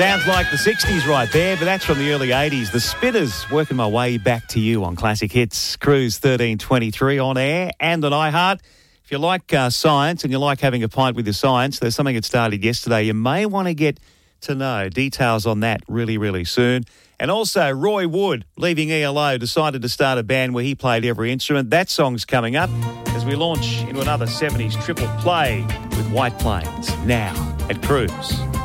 Sounds like the 60s right there, but that's from the early 80s. The Spinners, working my way back to you on Classic Hits, Cruise 1323 on air and on iHeart. If you like science and you like having a pint with your science, there's something that started yesterday. You may want to get to know details on that really, really soon. And also, Roy Wood, leaving ELO, decided to start a band where he played every instrument. That song's coming up as we launch into another 70s triple play with White Plains now at Cruise.